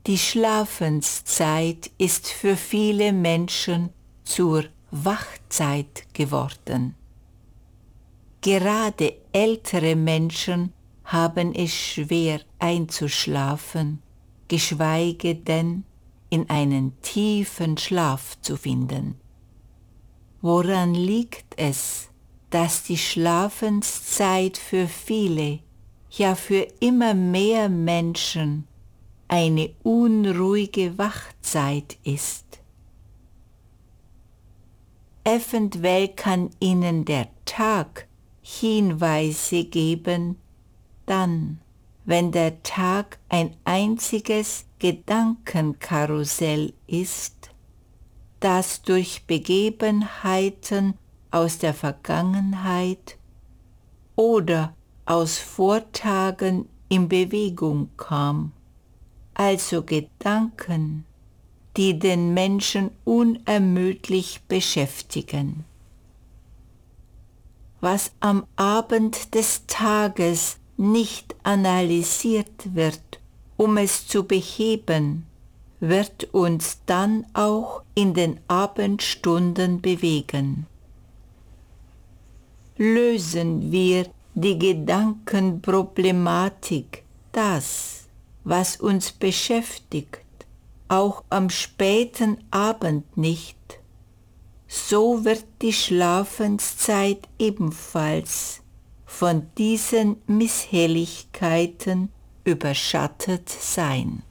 Die Schlafenszeit ist für viele Menschen zur Wachzeit geworden. Gerade ältere Menschen haben es schwer einzuschlafen, geschweige denn in einen tiefen Schlaf zu finden. Woran liegt es, dass die Schlafenszeit für viele, ja für immer mehr Menschen, eine unruhige Wachzeit ist? Eventuell kann Ihnen der Tag Hinweise geben, dann, wenn der Tag ein einziges Gedankenkarussell ist, das durch Begebenheiten aus der Vergangenheit oder aus Vortagen in Bewegung kam, also Gedanken, die den Menschen unermüdlich beschäftigen. Was am Abend des Tages nicht analysiert wird, um es zu beheben, wird uns dann auch in den Abendstunden bewegen. Lösen wir die Gedankenproblematik, das, was uns beschäftigt, auch am späten Abend nicht, so wird die Schlafenszeit ebenfalls von diesen Misshelligkeiten überschattet sein.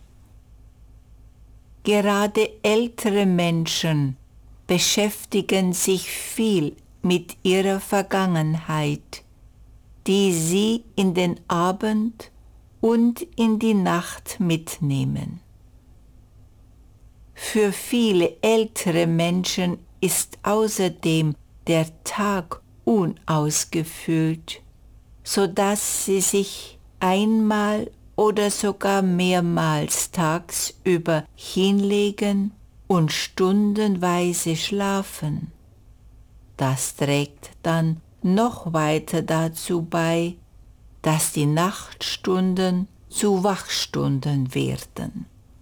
Gerade ältere Menschen beschäftigen sich viel mit ihrer Vergangenheit, die sie in den Abend und in die Nacht mitnehmen. Für viele ältere Menschen ist außerdem der Tag unausgefüllt, sodass sie sich einmal oder sogar mehrmals tagsüber hinlegen und stundenweise schlafen. Das trägt dann noch weiter dazu bei, dass die Nachtstunden zu Wachstunden werden.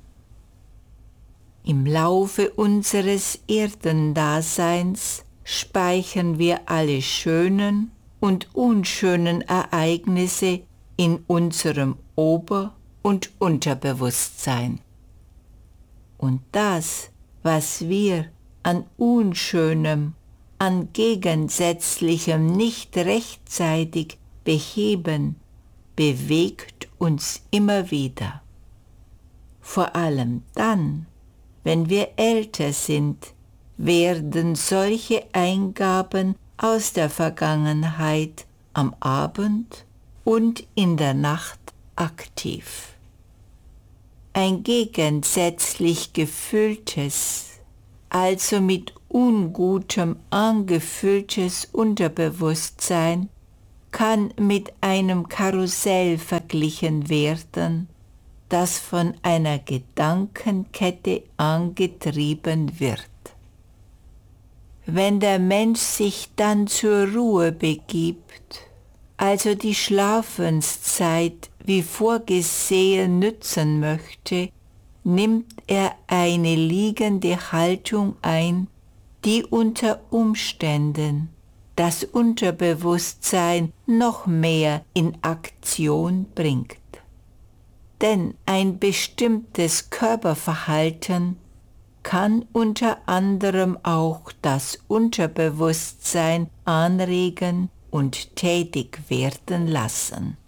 Im Laufe unseres Erdendaseins speichern wir alle schönen und unschönen Ereignisse in unserem Ober- und Unterbewusstsein. Und das, was wir an Unschönem, an Gegensätzlichem nicht rechtzeitig beheben, bewegt uns immer wieder. Vor allem dann, wenn wir älter sind, werden solche Eingaben aus der Vergangenheit am Abend und in der Nacht aktiv. Ein gegensätzlich gefülltes, also mit Ungutem angefülltes Unterbewusstsein kann mit einem Karussell verglichen werden, das von einer Gedankenkette angetrieben wird. Wenn der Mensch sich dann zur Ruhe begibt, also die Schlafenszeit wie vorgesehen nützen möchte, nimmt er eine liegende Haltung ein, die unter Umständen das Unterbewusstsein noch mehr in Aktion bringt. Denn ein bestimmtes Körperverhalten kann unter anderem auch das Unterbewusstsein anregen und tätig werden lassen.